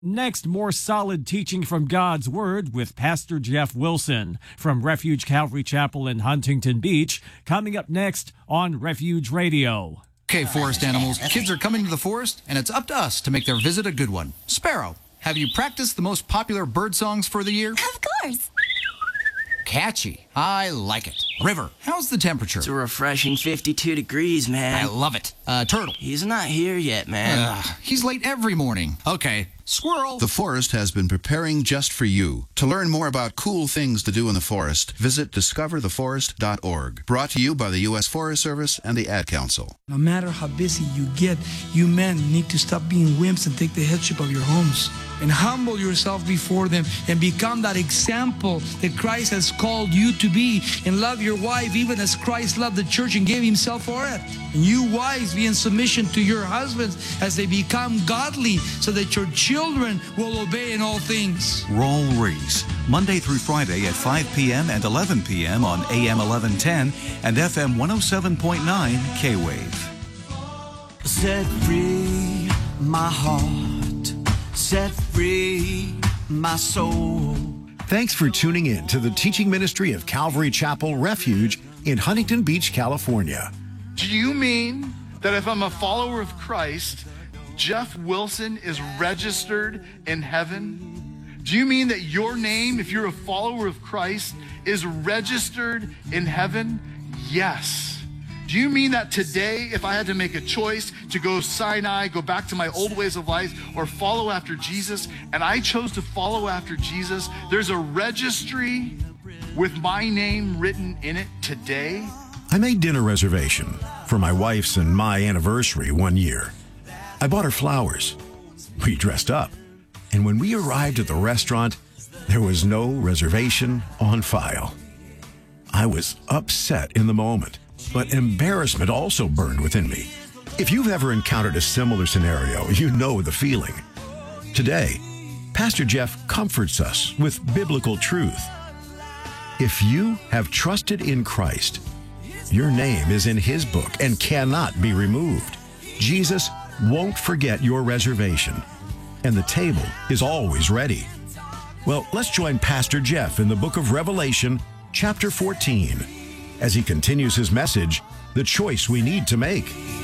Next, more solid teaching from God's Word with Pastor Jeff Wilson from Refuge Calvary Chapel in Huntington Beach, coming up next on Refuge Radio. Okay, forest animals, kids are coming to the forest, and it's up to us to make their visit a good one. Sparrow, have you practiced the most popular bird songs for the year? Of course. Catchy. I like it. River, how's the temperature? It's a refreshing 52 degrees, man. I love it. Turtle. He's not here yet, man. He's late every morning. Okay. Squirrel. The forest has been preparing just for you. To learn more about cool things to do in the forest, visit discovertheforest.org. Brought to you by the U.S. Forest Service and the Ad Council. No matter how busy you get, you men need to stop being wimps and take the headship of your homes and humble yourself before them and become that example that Christ has called you to be, and love your wife even as Christ loved the church and gave himself for it. And you wives, be in submission to your husbands as they become godly, so that your children will obey in all things. Raul Ries, Monday through Friday at 5 p.m. and 11 p.m. on AM 1110 and FM 107.9 K-Wave. Set free my heart, set free my soul. Thanks for tuning in to the teaching ministry of Calvary Chapel Refuge in Huntington Beach, California. Do you mean that if I'm a follower of Christ, Jeff Wilson is registered in heaven? Do you mean that your name, if you're a follower of Christ, is registered in heaven? Yes. Do you mean that today, if I had to make a choice to go Sinai, go back to my old ways of life, or follow after Jesus, and I chose to follow after Jesus, there's a registry with my name written in it today? I made dinner reservation for my wife's and my anniversary one year. I bought her flowers. We dressed up. And when we arrived at the restaurant, there was no reservation on file. I was upset in the moment, but embarrassment also burned within me. If you've ever encountered a similar scenario, you know the feeling. Today, Pastor Jeff comforts us with biblical truth. If you have trusted in Christ, your name is in his book and cannot be removed. Jesus won't forget your reservation, and the table is always ready. Well, let's join Pastor Jeff in the book of Revelation, chapter 14, as he continues his message, The Choice We Need to Make.